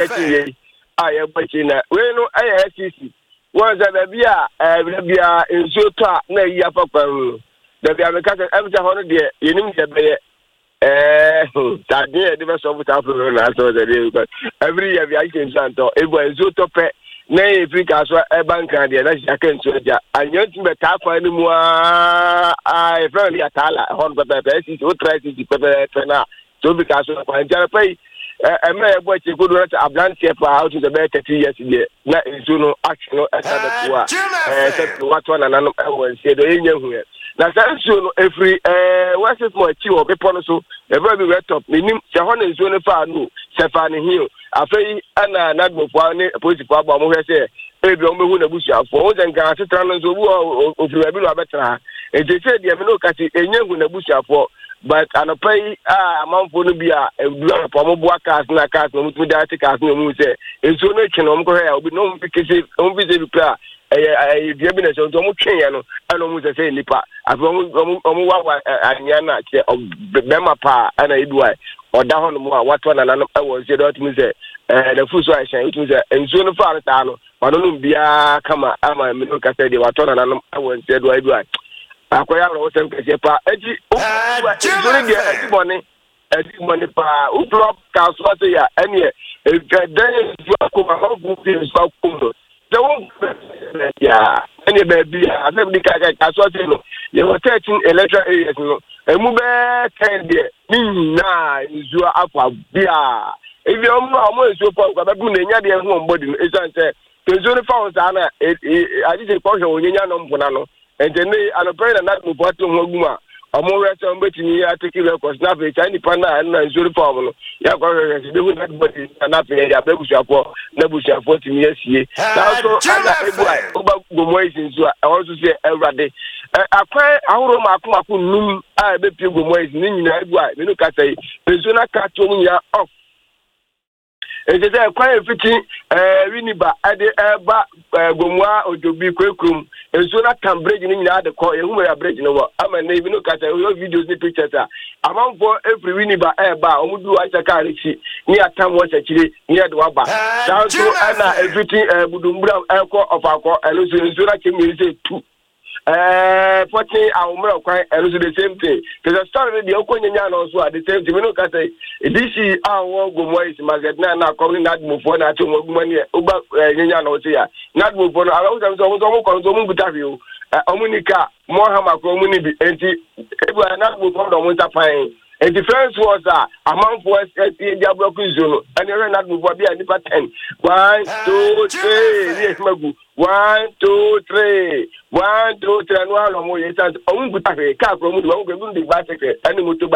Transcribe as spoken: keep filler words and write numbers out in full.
eti aye bachi na we no aye S C C won za da bia eh bia enso to a na yi afakwan da bia me ka se emja ho no de yenim de be eh that day the best of ta pro na so the every year we can santo e bo enso to pe na Africa so e bank and de na shaka enso ja anyo ti be ta kwa ni mu a a friend ya tala hon be be si o try to be be na so because kwa njara pe e me e bo che ko do na ablantie pa out to the be thirty years there na enso no action no e sa be to a eh se what one na no e wo se do enye hu e na sanso no every eh what is more chi o be pono so e be be top minim se ho na enso no fa no se fa ne hiu afei ana na gbofo ne police kwa ba mo hwe se e bi o mehu na busuafo o je nkan asetra no so bu ofiri bi lo abetra e je se de me no kati enye hu na busuafo but anopai ah amanfo no bia edu apo mo bo akas na akas no mutu da tika no mu se enso no twe no mo hwe ya obi no mo pikese o mo bi se bi pra eh eh dia bi na so to mo twen ya no ana mo se se nipa afi o mo wa anya na che be ma pa ana eduai oda ho no mo a wato na na e wo se do tumi se eh the fuso a shan tumi se enso no fa ta no wano no bia kama ama me no ka se de wato na na e wo se do eduai akoya ro sem kese pa eji o zuri de eji money eji money pa u drop ka so se ya ene e dan ju akoma ho bu fi so ko the one ya ene be bi asem di ka ka so se no ye wo thirteen electoral areas no emu be ten de ni na izu afa bia ebi o mo mo izu pa kwa be na nya de hu mbodi no e san se tezo ni fa won sa na aji je ko hwe onyanya no mpona no ente ne anopere na mu boato ho aguma omo rese on betini ya take records na fe chani pana na nzuri form no ya ko rese de hu na body na fe ya bebusuafo na busuafo timi asie na so ana ebuai oba gomo isinso a won so se ewrade akwan ahoro ma akoma ko num a be pie gomo isin ni nyina ebuai me no ka sai persona ka to mu ya off ese se kwan fiti eh winiba ade eba gomwa ojobi kwekrum enso na tambridge ni nyina de ko ehuma ya bridge no ama na ebi no kata yo videos ni pictures a amanfo every winiba eba omudu acha ka richi ni atam wo chakire ni ade waba dan so ana everything budumbura eko ofako eluso enso na chemi se two eh forty awumra kwan eluso the same thing because the story dey okonya na also at the same time no kata this is our gomwa is market na na come na admofo na ato mo ni ogba nyanya na ote ya na admofo no ala uza so so mo kon so mo butafi o omunika mo ha makro mu ni bi enti ebu na admofo do mo ntapan a difference was a amount for S S C Diabloku zone and you're not move be a nipa ten. One, two, three, yes, Magu. One, two, three, one, two, three, and one more. Yes, I'm going to take a car from the back and